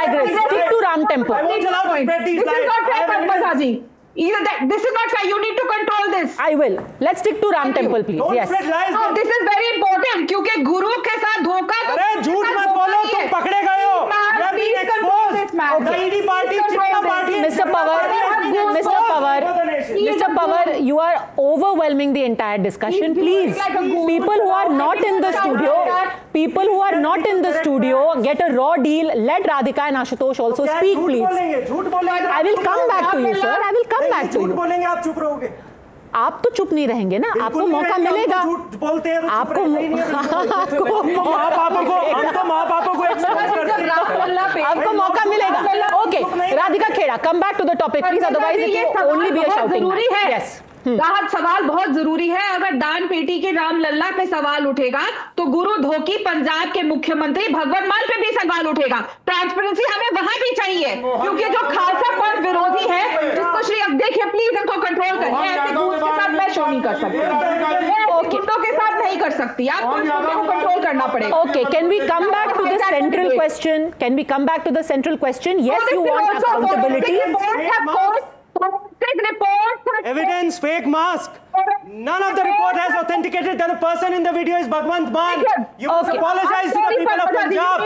digress. Stick to Ram Temple. I won't allow to spread these lies. This is not fair, Padmaji. Either that, this is not fair. You need to control this. I will. Let's stick to Ram Temple, please. Don't Yes. spread lies. No, this is very important क्योंकि गुरु के साथ धोखा तो अरे झूठ मत बोलो, तुम पकड़े गए हो. You have been exposed. The ED party, चिट्टा party. Mr. Pawar, you are overwhelming the entire discussion. Please, people who are not in the studio, get a raw deal. Let Radhika and Ashutosh also speak, please. I will come back to you, sir. I will come back to you. झूठ बोलेंगे, आप चुप रहोगे. आप तो चुप नहीं रहेंगे ना, आपको मौका मिलेगा. बोलते हैं आपको आपको मौका मिलेगा. Okay, Radhika Kheda, come back to the topic, please. Otherwise, it will only be a shouting match. Yes. राहत सवाल बहुत जरूरी है. अगर दान पेटी के राम लल्ला पे सवाल उठेगा तो गुरु धोकी पंजाब के मुख्यमंत्री भगवंत मान पे भी सवाल उठेगा. ट्रांसपेरेंसी हमें वहां भी चाहिए क्योंकि जो खालसा पंथ विरोधी है जिसको श्री अब देखिए प्लीज इनको कंट्रोल करिए. ऐसे गुरु के साथ मैं शो नहीं कर सकती, गुंडों के साथ नहीं कर सकती. आपको कंट्रोल करना पड़ेगा. Okay, can we come back to the central question? Can we come back to the central question? Yes, you want accountability. Evidence, fake mask. None of the report has authenticated that the person in the video is Bhagwant Mann. You must apologize to the people of Punjab.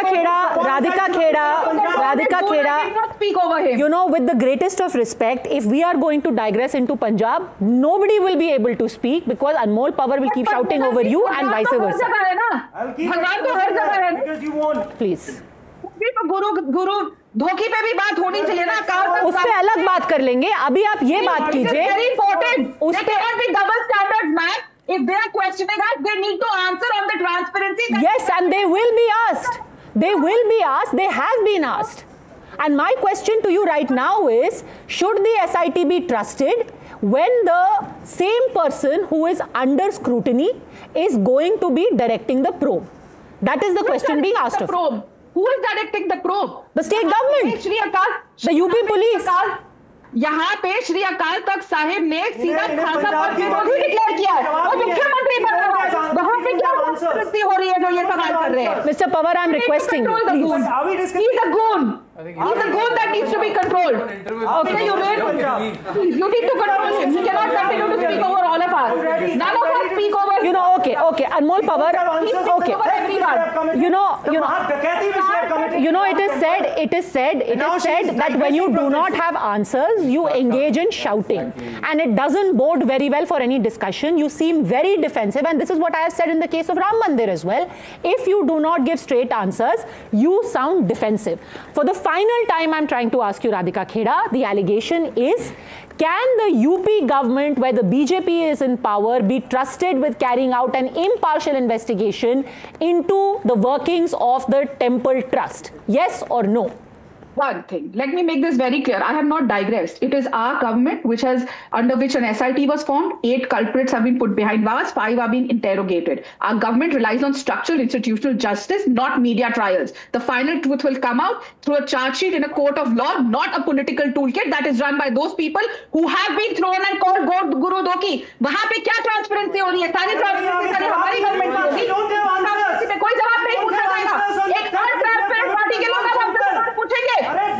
Radhika Kheda, you know, with the greatest of respect, if we are going to digress into Punjab, nobody will be able to speak because Anmol Pawar will keep shouting over you and vice versa. I'll keep it because you won't. Please. गुरु धोखी पे भी बात होनी चाहिए ना. उस पे अलग बात कर लेंगे. अभी आप ये बात कीजिए. Very important. There cannot be double standards, man. If they are questioning us, they need to answer on the transparency. Yes, and they will be asked. They will be asked. They have been asked. And my question to you right now is, should the SIT be trusted when the same person who is under scrutiny is going to be directing the probe? That is the question being asked of you. Who is directing the probe? The state government. The UP police. यहाँ पे श्री अकाल तख्त साहिब ने सीधा खालसा पंथ विरोधी declare किया है और मुख्यमंत्री बन रहा है. वहाँ पे क्या परिस्थिति हो रही है जो ये सवाल कर रहे हैं? Mr. Pawar, I am requesting you, please. He's a goon. He's a goon that needs to be controlled. Okay, you need to control him. He cannot continue to speak over all of us. None of us speak over. You know, okay. Anmol Pawar. Okay. You know, it is said that when you do not have answers, you engage in shouting, and it doesn't bode very well for any discussion. You seem very defensive, and this is what I have said in the case of Ram Mandir as well. If you do not give straight answers, you sound defensive. For the final time, I'm trying to ask you, Radhika Kheda, the allegation is, can the UP government, where the BJP is in power, be trusted with carrying out an impartial investigation into the workings of the temple trust? Yes or no? One thing, let me make this very clear. I have not digressed. It is our government under which an SIT was formed. 8 culprits have been put behind bars, 5 are being interrogated. Our government relies on structural institutional justice, not media trials. The final truth will come out through a charge sheet in a court of law, not a political toolkit that is run by those people who have been thrown and called Guru Dhoki. वहाँ पे क्या transparency हो रही है? सारी transparency हमारी government की होगी. कोई जवाब नहीं पूछा जाएगा. एक untransparent party के लोग हमसे पूछेंगे.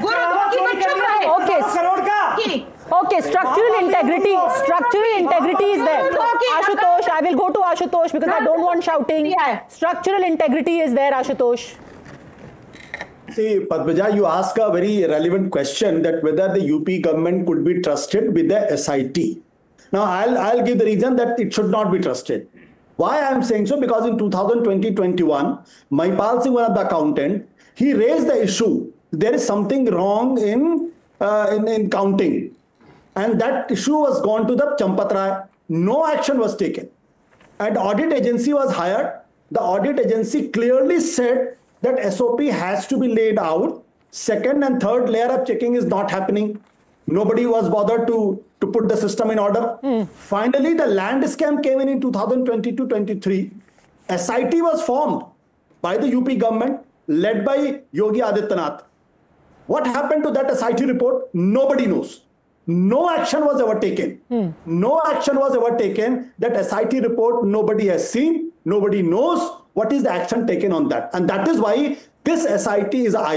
Okay, structural integrity is there. Ashutosh, I will go to Ashutosh because I don't want shouting. Structural integrity is there, Ashutosh. See, Padmaja, you ask a very relevant question that whether the UP government could be trusted with the SIT. Now, I'll give the reason that it should not be trusted. Why I am saying so? Because in 2020-21, Maipal Singh, one of the accountant, he raised the issue. There is something wrong in counting, and that issue was gone to the Champatra. No action was taken, and audit agency was hired. The audit agency clearly said that SOP has to be laid out. Second and third layer of checking is not happening. Nobody was bothered to put the system in order. Finally, the land scam came in 2022-23. SIT was formed by the UP government, led by Yogi Adityanath. What happened to that SIT report? Nobody knows. No action was ever taken. No action was ever taken. That SIT report, nobody has seen. Nobody knows what is the action taken on that. And that is why this SIT is